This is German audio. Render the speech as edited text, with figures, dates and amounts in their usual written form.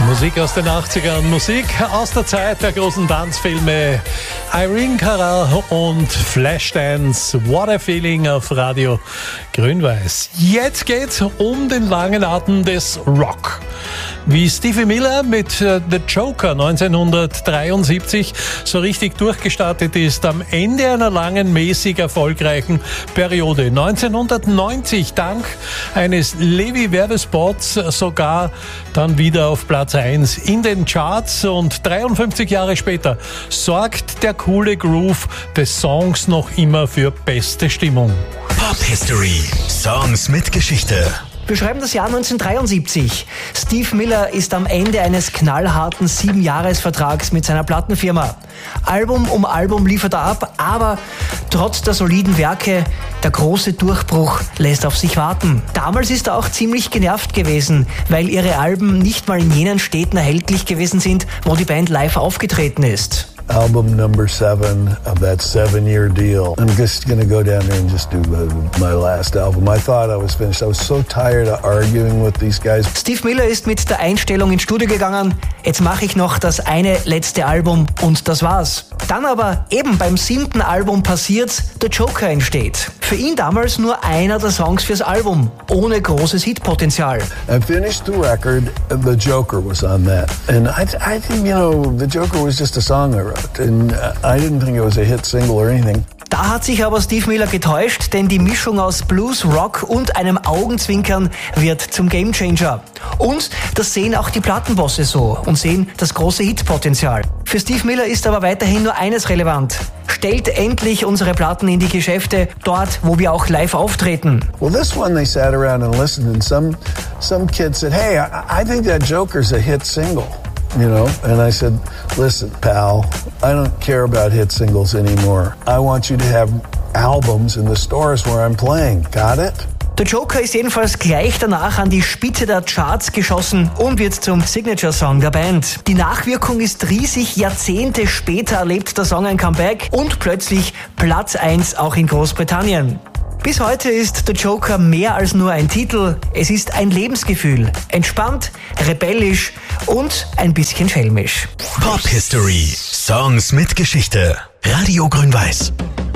Musik aus den 80ern, Musik aus der Zeit der großen Tanzfilme Irene Cara und Flashdance, What a Feeling auf Radio Grün-Weiß. Jetzt geht's um den langen Atem des Rock. Wie Stevie Miller mit The Joker 1973 so richtig durchgestartet ist, am Ende einer langen, mäßig erfolgreichen Periode. 1990 dank eines Levi-Werbespots sogar dann wieder auf Platz 1 in den Charts, und 53 Jahre später sorgt der coole Groove des Songs noch immer für beste Stimmung. Pop History. Songs mit Geschichte. Wir schreiben das Jahr 1973. Steve Miller ist am Ende eines knallharten 7-Jahres-Vertrags mit seiner Plattenfirma. Album um Album liefert er ab, aber trotz der soliden Werke, der große Durchbruch lässt auf sich warten. Damals ist er auch ziemlich genervt gewesen, weil ihre Alben nicht mal in jenen Städten erhältlich gewesen sind, wo die Band live aufgetreten ist. Album number 7 of that 7-year deal. I'm just going to go down there and just do my last album. I thought I was finished. I was so tired of arguing with these guys. Steve Miller ist mit der Einstellung ins Studio gegangen. Jetzt mache ich noch das eine letzte Album und das war's. Dann aber eben beim 7. Album passiert's, The Joker entsteht. Für ihn damals nur einer der Songs fürs Album, ohne großes Hitpotenzial. I finished the record. The Joker was on that. And I think, The Joker was just a song I wrote. And I didn't think it was a hit single or anything. Da hat sich aber Steve Miller getäuscht, denn die Mischung aus Blues, Rock und einem Augenzwinkern wird zum Gamechanger. Und das sehen auch die Plattenbosse so und sehen das große Hitpotenzial. Für Steve Miller ist aber weiterhin nur eines relevant: Stellt endlich unsere Platten in die Geschäfte, dort, wo wir auch live auftreten. Well, this one they sat around and listened, and some kid said, "Hey, I think that Joker's a hit single." And I said, "Listen, pal, I don't care about hit singles anymore. I want you to have albums in the stores where I'm playing. Got it?" Der Joker ist jedenfalls gleich danach an die Spitze der Charts geschossen und wird zum Signature-Song der Band. Die Nachwirkung ist riesig. Jahrzehnte später erlebt der Song ein Comeback und plötzlich Platz 1 auch in Großbritannien. Bis heute ist The Joker mehr als nur ein Titel. Es ist ein Lebensgefühl. Entspannt, rebellisch und ein bisschen schelmisch. Pop History. Songs mit Geschichte. Radio Grün-Weiß.